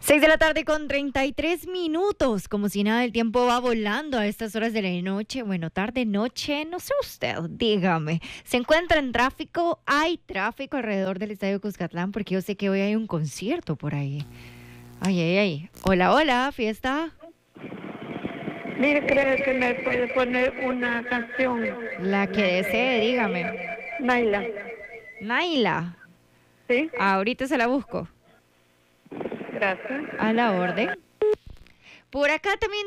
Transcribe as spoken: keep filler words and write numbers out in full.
Seis de la tarde con treinta y tres minutos, como si nada, el tiempo va volando a estas horas de la noche, bueno, tarde, noche, no sé usted, dígame. ¿Se encuentra en tráfico? Hay tráfico alrededor del Estadio Cuscatlán porque yo sé que hoy hay un concierto por ahí. Ay, ay, ay. Hola, hola, fiesta. Mire, creo que me puede poner una canción. La que desee, dígame. Naila. Naila, ¿Sí? ahorita se la busco. Gracias. A la orden. Por acá también